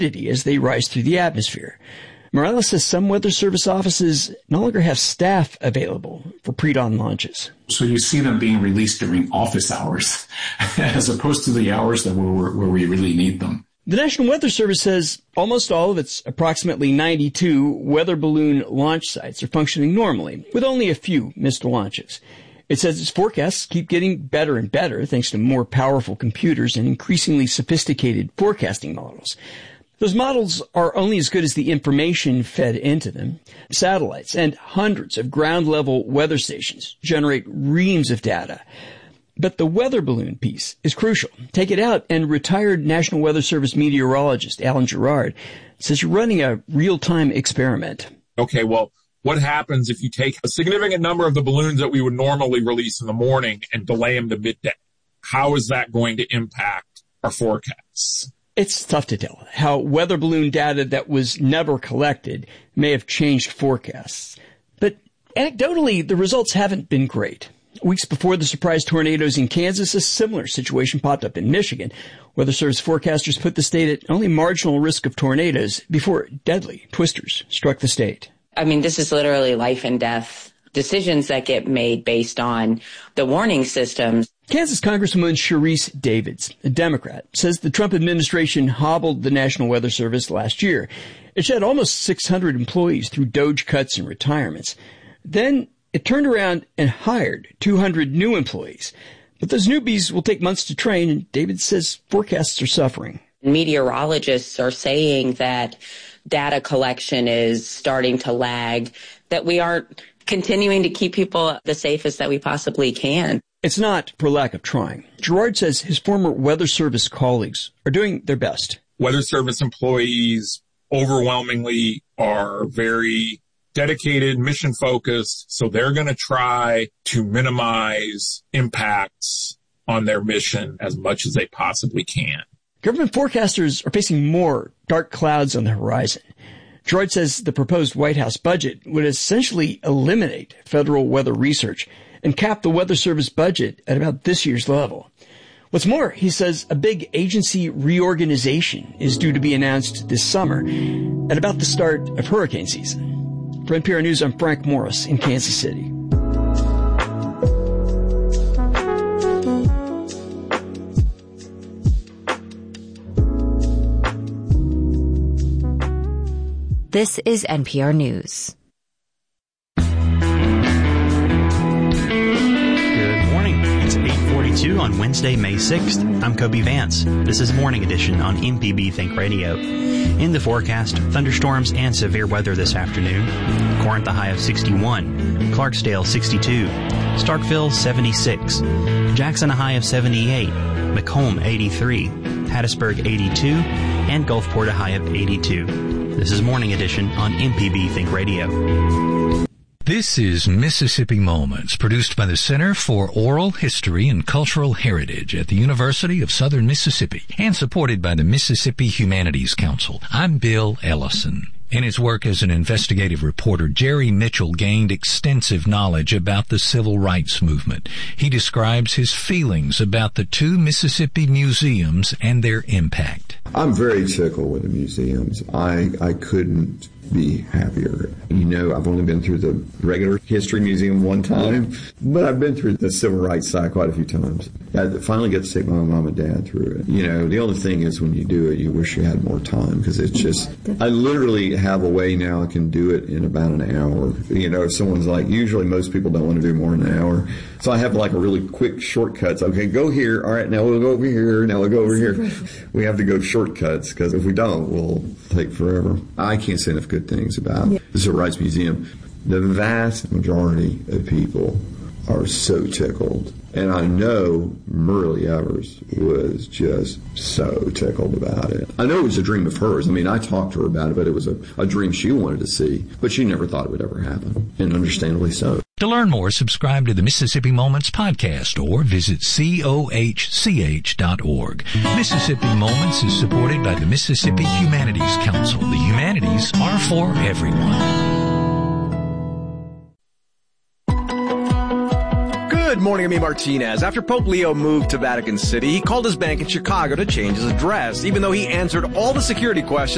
as they rise through the atmosphere. Morales says some Weather Service offices no longer have staff available for pre-dawn launches. So you see them being released during office hours as opposed to the hours that where we really need them. The National Weather Service says almost all of its approximately 92 weather balloon launch sites are functioning normally, with only a few missed launches. It says its forecasts keep getting better and better thanks to more powerful computers and increasingly sophisticated forecasting models. Those models are only as good as the information fed into them. Satellites and hundreds of ground-level weather stations generate reams of data. But the weather balloon piece is crucial. Take it out, and retired National Weather Service meteorologist Alan Gerard says you're running a real-time experiment. Okay, well, what happens if you take a significant number of the balloons that we would normally release in the morning and delay them to midday? How is that going to impact our forecasts? It's tough to tell how weather balloon data that was never collected may have changed forecasts. But anecdotally, the results haven't been great. Weeks before the surprise tornadoes in Kansas, a similar situation popped up in Michigan. Weather Service forecasters put the state at only marginal risk of tornadoes before deadly twisters struck the state. I mean, this is literally life and death decisions that get made based on the warning systems. Kansas Congresswoman Sharice Davids, a Democrat, says the Trump administration hobbled the National Weather Service last year. It shed almost 600 employees through DOGE cuts and retirements. Then it turned around and hired 200 new employees. But those newbies will take months to train, and Davids says forecasts are suffering. Meteorologists are saying that data collection is starting to lag, that we aren't continuing to keep people the safest that we possibly can. It's not for lack of trying. Gerard says his former Weather Service colleagues are doing their best. Weather Service employees overwhelmingly are very dedicated, mission-focused, so they're going to try to minimize impacts on their mission as much as they possibly can. Government forecasters are facing more dark clouds on the horizon. Gerard says the proposed White House budget would essentially eliminate federal weather research and cap the Weather Service budget at about this year's level. What's more, he says a big agency reorganization is due to be announced this summer at about the start of hurricane season. For NPR News, I'm Frank Morris in Kansas City. This is NPR News. Good morning. It's 8:42 on Wednesday, May 6th. I'm Kobe Vance. This is Morning Edition on MPB Think Radio. In the forecast, thunderstorms and severe weather this afternoon. Corinth a high of 61. Clarksdale 62. Starkville 76. Jackson a high of 78. Macomb 83. Hattiesburg 82. And Gulfport a high of 82. This is Morning Edition on MPB Think Radio. This is Mississippi Moments, produced by the Center for Oral History and Cultural Heritage at the University of Southern Mississippi and supported by the Mississippi Humanities Council. I'm Bill Ellison. In his work as an investigative reporter, Jerry Mitchell gained extensive knowledge about the civil rights movement. He describes his feelings about the two Mississippi museums and their impact. I'm very tickled with the museums. I couldn't be happier. You know, I've only been through the regular history museum one time, but I've been through the civil rights side quite a few times. I finally get to take my mom and dad through it. You know, the only thing is when you do it, you wish you had more time because it's just, I literally have a way now I can do it in about an hour. You know, if someone's like, usually most people don't want to do more than an hour. So I have like a really quick shortcuts. Okay, go here. All right, now we'll go over here. Now we'll go over here. We have to go shortcuts because if we don't, we'll take forever. I can't say enough good things about the Civil Rights Museum. The vast majority of people are so tickled. And I know Myrlie Evers was just so tickled about it. I know it was a dream of hers. I mean, I talked to her about it, but it was a dream she wanted to see. But she never thought it would ever happen, and understandably so. To learn more, subscribe to the Mississippi Moments podcast or visit cohch.org. Mississippi Moments is supported by the Mississippi Humanities Council. The humanities are for everyone. Good morning, I'm E. Martinez. After Pope Leo moved to Vatican City, he called his bank in Chicago to change his address, even though he answered all the security questions